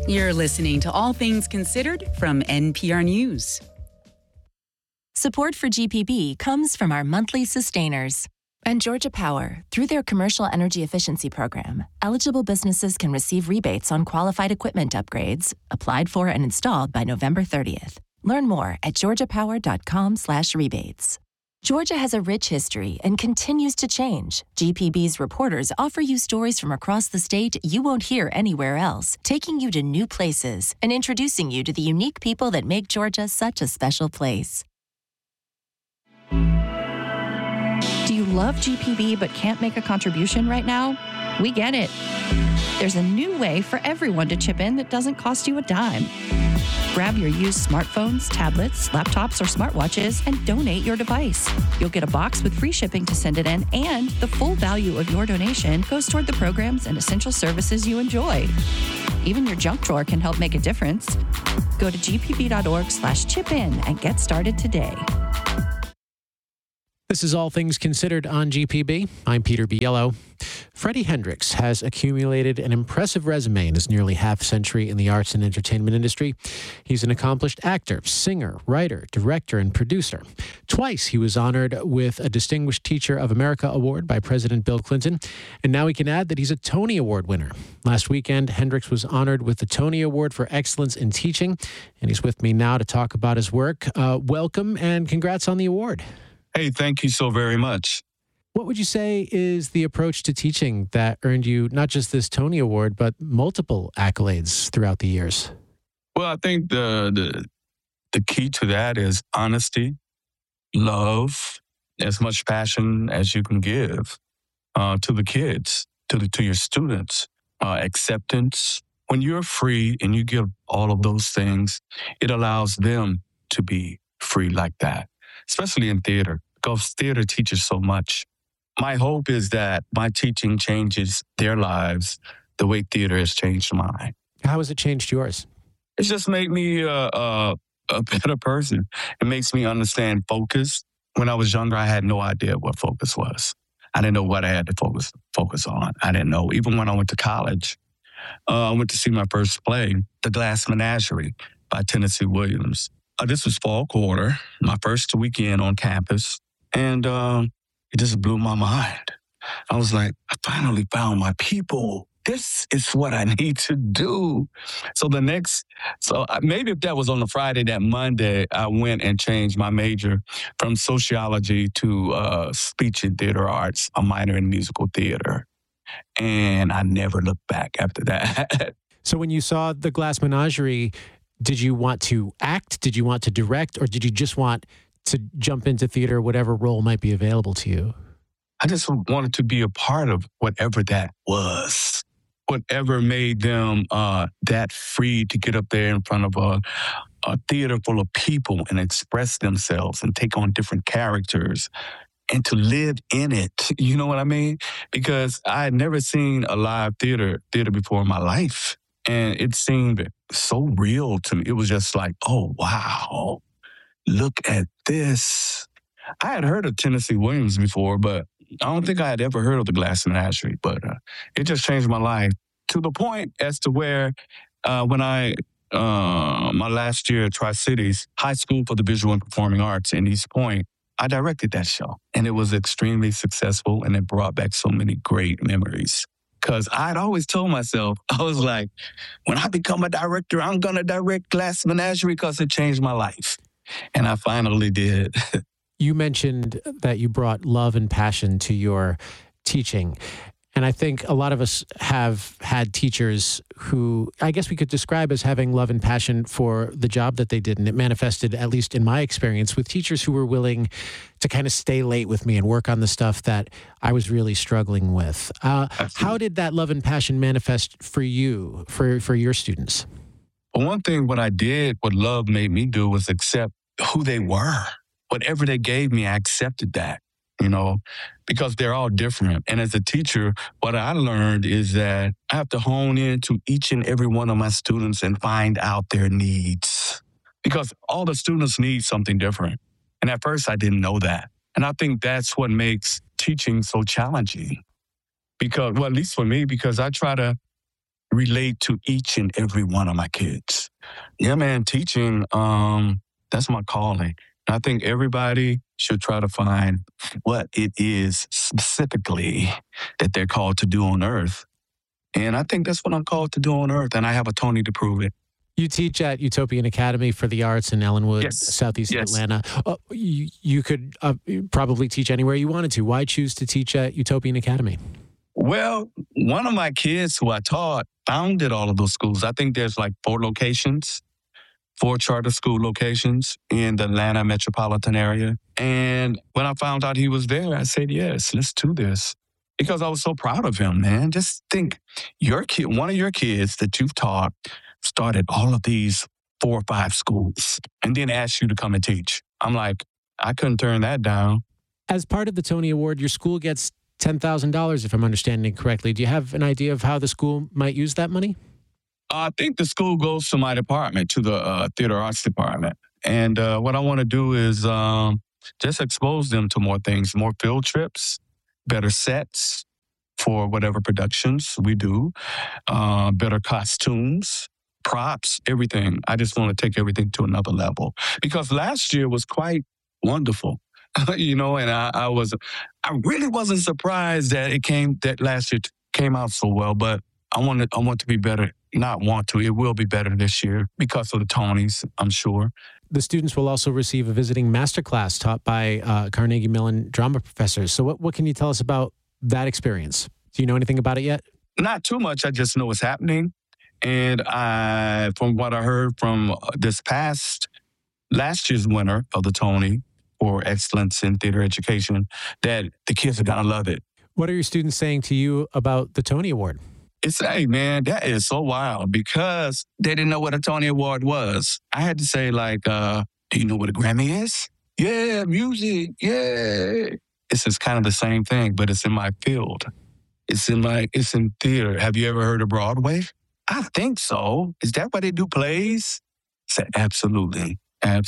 You're listening to All Things Considered from NPR News. Support for GPB comes from our monthly sustainers. And Georgia Power, through their Commercial Energy Efficiency Program, eligible businesses can receive rebates on qualified equipment upgrades, applied for and installed by November 30th. Learn more at georgiapower.com/rebates. Georgia has a rich history and continues to change. GPB's reporters offer you stories from across the state you won't hear anywhere else, taking you to new places and introducing you to the unique people that make Georgia such a special place. Do you love GPB but can't make a contribution right now? We get it. There's a new way for everyone to chip in that doesn't cost you a dime. Grab your used smartphones, tablets, laptops, or smartwatches and donate your device. You'll get a box with free shipping to send it in, and the full value of your donation goes toward the programs and essential services you enjoy. Even your junk drawer can help make a difference. Go to gpb.org/chip-in and get started today. This is All Things Considered on GPB. I'm Peter Biello. Freddie Hendrix has accumulated an impressive resume in his nearly half-century in the arts and entertainment industry. He's an accomplished actor, singer, writer, director, and producer. Twice he was honored with a Distinguished Teacher of America Award by President Bill Clinton, and now we can add that he's a Tony Award winner. Last weekend, Hendrix was honored with the Tony Award for Excellence in Teaching, and he's with me now to talk about his work. Welcome and congrats on the award. Hey, thank you so very much. What would you say is the approach to teaching that earned you not just this Tony Award, but multiple accolades throughout the years? Well, I think the key to that is honesty, love, as much passion as you can give to the kids, to your students, acceptance. When you're free and you give all of those things, it allows them to be free like that, especially in theater, because theater teaches so much. My hope is that my teaching changes their lives the way theater has changed mine. How has it changed yours? It's just made me a better person. It makes me understand focus. When I was younger, I had no idea what focus was. I didn't know what I had to focus on. I didn't know. Even when I went to college, I went to see my first play, The Glass Menagerie by Tennessee Williams. This was fall quarter, my first weekend on campus, and it just blew my mind. I was like, I finally found my people. This is what I need to do. So maybe if that was on a Friday, that Monday, I went and changed my major from sociology to speech and theater arts, a minor in musical theater. And I never looked back after that. So when you saw The Glass Menagerie, did you want to act? Did you want to direct? Or did you just want to jump into theater, whatever role might be available to you? I just wanted to be a part of whatever that was. Whatever made them that free to get up there in front of a theater full of people and express themselves and take on different characters and to live in it. You know what I mean? Because I had never seen a live theater before in my life. And it seemed so real to me. It was just like, oh, wow, look at this. I had heard of Tennessee Williams before, but I don't think I had ever heard of The Glass Menagerie. But it just changed my life to the point as to where when my last year at Tri-Cities, High School for the Visual and Performing Arts in East Point, I directed that show. And it was extremely successful, and it brought back so many great memories. Because I'd always told myself, I was like, when I become a director, I'm going to direct Glass Menagerie because it changed my life. And I finally did. You mentioned that you brought love and passion to your teaching. And I think a lot of us have had teachers who I guess we could describe as having love and passion for the job that they did. And it manifested, at least in my experience, with teachers who were willing to kind of stay late with me and work on the stuff that I was really struggling with. How did that love and passion manifest for you, for your students? Well, one thing what love made me do was accept who they were. Whatever they gave me, I accepted that. Because they're all different. And as a teacher, what I learned is that I have to hone into each and every one of my students and find out their needs. Because all the students need something different. And at first, I didn't know that. And I think that's what makes teaching so challenging. Because, well, at least for me, because I try to relate to each and every one of my kids. Yeah, man, teaching, that's my calling. I think everybody should try to find what it is specifically that they're called to do on earth. And I think that's what I'm called to do on earth, and I have a Tony to prove it. You teach at Utopian Academy for the Arts in Ellenwood, Yes. southeast of Yes. Atlanta. You could probably teach anywhere you wanted to. Why choose to teach at Utopian Academy? Well, one of my kids who I taught founded all of those schools. I think there's like 4 charter school locations in the Atlanta metropolitan area. And when I found out he was there, I said, yes, let's do this. Because I was so proud of him, man. Just think, your kid, one of your kids that you've taught started all of these 4 or 5 schools and then asked you to come and teach. I'm like, I couldn't turn that down. As part of the Tony Award, your school gets $10,000, if I'm understanding correctly. Do you have an idea of how the school might use that money? I think the school goes to my department, to the theater arts department. And what I want to do is just expose them to more things, more field trips, better sets for whatever productions we do, better costumes, props, everything. I just want to take everything to another level. Because last year was quite wonderful, and I really wasn't surprised that last year came out so well, but I want to be better. It will be better this year because of the Tonys, I'm sure. The students will also receive a visiting masterclass taught by Carnegie Mellon drama professors. So what can you tell us about that experience? Do you know anything about it yet? Not too much. I just know it's happening. And from what I heard from last year's winner of the Tony for excellence in theater education, that the kids are going to love it. What are your students saying to you about the Tony Award? Hey, man, that is so wild because they didn't know what a Tony Award was. I had to say, like, do you know what a Grammy is? Yeah, music, yeah. It's just kind of the same thing, but it's in my field. It's in theater. Have you ever heard of Broadway? I think so. Is that why they do plays? I said, absolutely.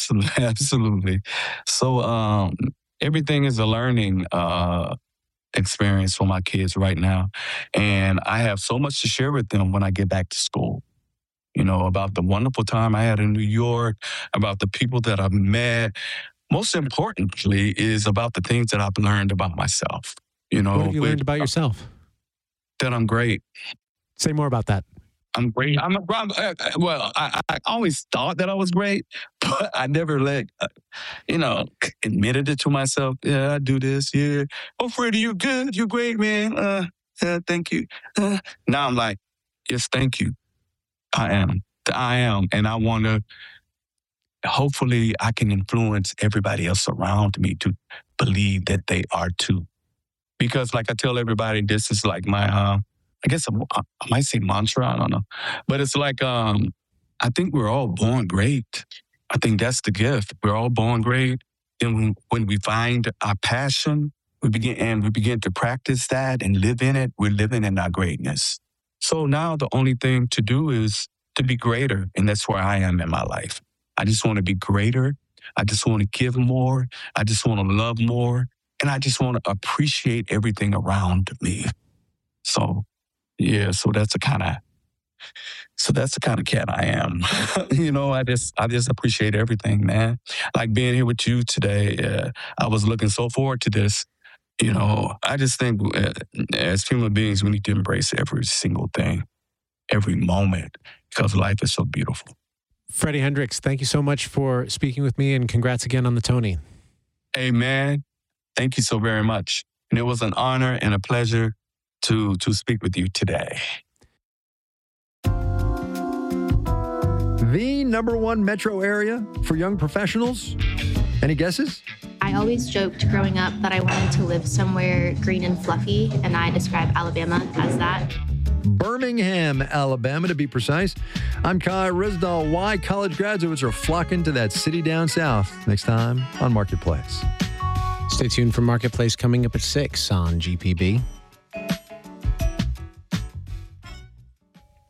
So everything is a learning experience for my kids right now. And I have so much to share with them when I get back to school. About the wonderful time I had in New York, about the people that I've met. Most importantly is about the things that I've learned about myself. What have you learned about yourself? That I'm great. Say more about that. I'm great. I always thought that I was great, but I never admitted it to myself. Yeah, I do this. Yeah. Oh, Freddie, you good. You're great, man. Thank you. Now I'm like, yes, thank you. I am. And I want to, hopefully I can influence everybody else around me to believe that they are too. Because like I tell everybody, this is like my, I guess I might say mantra, I don't know. But it's like, I think we're all born great. I think that's the gift. We're all born great. And when we find our passion, we begin to practice that and live in it, we're living in our greatness. So now the only thing to do is to be greater. And that's where I am in my life. I just want to be greater. I just want to give more. I just want to love more. And I just want to appreciate everything around me. So, yeah, so that's the kind of cat I am. I just appreciate everything, man. Like being here with you today. I was looking so forward to this. I just think as human beings, we need to embrace every single thing, every moment, because life is so beautiful. Freddie Hendrix, thank you so much for speaking with me, and congrats again on the Tony. Hey, man, thank you so very much. And it was an honor and a pleasure to speak with you today. The #1 metro area for young professionals? Any guesses? I always joked growing up that I wanted to live somewhere green and fluffy, and I describe Alabama as that. Birmingham, Alabama, to be precise. I'm Kai Rizdal. Why college graduates are flocking to that city down south. Next time on Marketplace. Stay tuned for Marketplace coming up at 6 on GPB.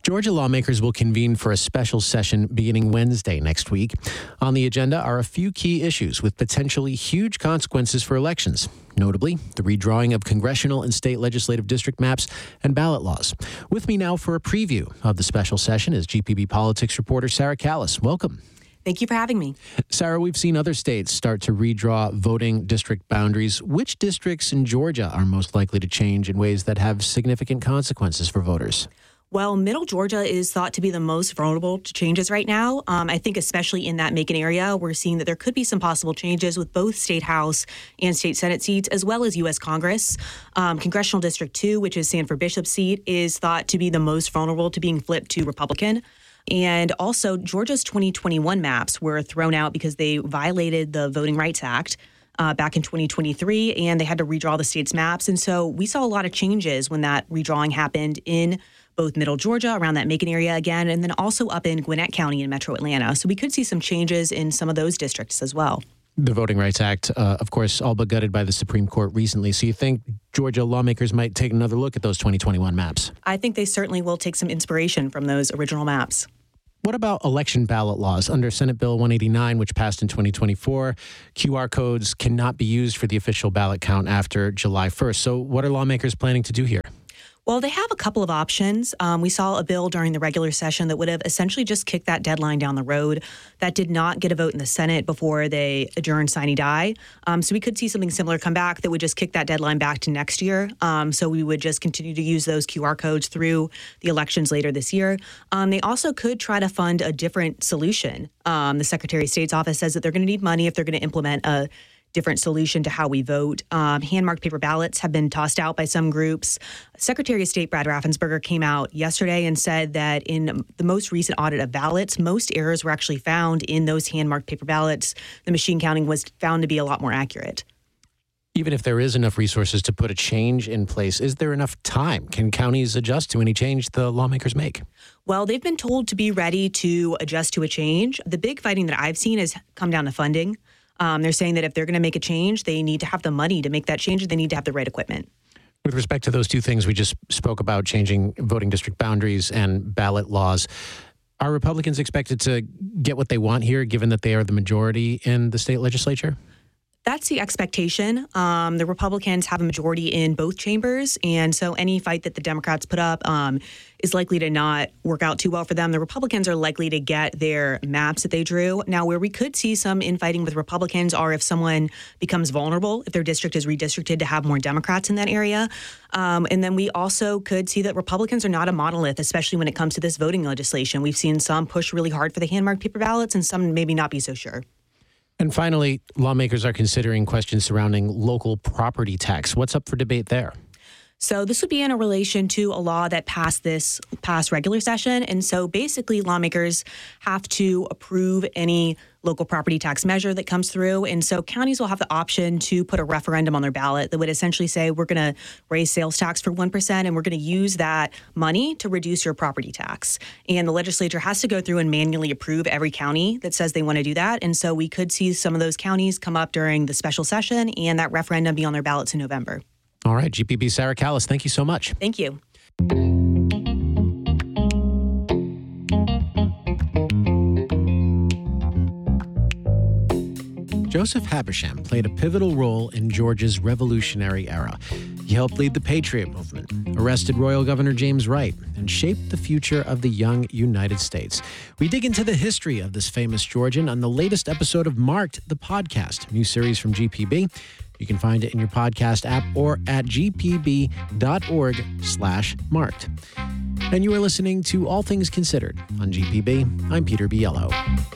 Georgia lawmakers will convene for a special session beginning Wednesday next week. On the agenda are a few key issues with potentially huge consequences for elections, notably the redrawing of congressional and state legislative district maps and ballot laws. With me now for a preview of the special session is GPB politics reporter Sarah Callis. Welcome. Thank you for having me. Sarah, we've seen other states start to redraw voting district boundaries. Which districts in Georgia are most likely to change in ways that have significant consequences for voters? Well, Middle Georgia is thought to be the most vulnerable to changes right now. I think especially in that Macon area, we're seeing that there could be some possible changes with both state House and state Senate seats, as well as U.S. Congress. Congressional District 2, which is Sanford Bishop's seat, is thought to be the most vulnerable to being flipped to Republican. And also, Georgia's 2021 maps were thrown out because they violated the Voting Rights Act back in 2023, and they had to redraw the state's maps. And so we saw a lot of changes when that redrawing happened in both Middle Georgia, around that Macon area again, and then also up in Gwinnett County in Metro Atlanta. So we could see some changes in some of those districts as well. The Voting Rights Act, of course, all but gutted by the Supreme Court recently. So you think Georgia lawmakers might take another look at those 2021 maps? I think they certainly will take some inspiration from those original maps. What about election ballot laws? Under Senate Bill 189, which passed in 2024, QR codes cannot be used for the official ballot count after July 1st. So what are lawmakers planning to do here? Well, they have a couple of options. We saw a bill during the regular session that would have essentially just kicked that deadline down the road. That did not get a vote in the Senate before they adjourned sine die. So we could see something similar come back that would just kick that deadline back to next year. So we would just continue to use those QR codes through the elections later this year. They also could try to fund a different solution. The Secretary of State's office says that they're going to need money if they're going to implement a different solution to how we vote. Hand-marked paper ballots have been tossed out by some groups. Secretary of State Brad Raffensperger came out yesterday and said that in the most recent audit of ballots, most errors were actually found in those hand-marked paper ballots. The machine counting was found to be a lot more accurate. Even if there is enough resources to put a change in place, is there enough time? Can counties adjust to any change the lawmakers make? Well, they've been told to be ready to adjust to a change. The big fighting that I've seen has come down to funding. They're saying that if they're going to make a change, they need to have the money to make that change, and they need to have the right equipment. With respect to those two things we just spoke about, changing voting district boundaries and ballot laws, are Republicans expected to get what they want here, given that they are the majority in the state legislature? That's the expectation. The Republicans have a majority in both chambers, and so any fight that the Democrats put up is likely to not work out too well for them. The Republicans are likely to get their maps that they drew. Now, where we could see some infighting with Republicans are if someone becomes vulnerable, if their district is redistricted to have more Democrats in that area. And then we also could see that Republicans are not a monolith, especially when it comes to this voting legislation. We've seen some push really hard for the hand-marked paper ballots and some maybe not be so sure. And finally, lawmakers are considering questions surrounding local property tax. What's up for debate there? So this would be in a relation to a law that passed this past regular session. And so basically lawmakers have to approve any local property tax measure that comes through. And so counties will have the option to put a referendum on their ballot that would essentially say, we're going to raise sales tax for 1% and we're going to use that money to reduce your property tax. And the legislature has to go through and manually approve every county that says they want to do that. And so we could see some of those counties come up during the special session and that referendum be on their ballots in November. All right, GPB Sarah Callis, thank you so much. Thank you. Joseph Habersham played a pivotal role in Georgia's revolutionary era. He helped lead the Patriot Movement, arrested Royal Governor James Wright, and shaped the future of the young United States. We dig into the history of this famous Georgian on the latest episode of Marked, the podcast, new series from GPB. You can find it in your podcast app or at gpb.org/marked. And you are listening to All Things Considered on GPB. I'm Peter Biello.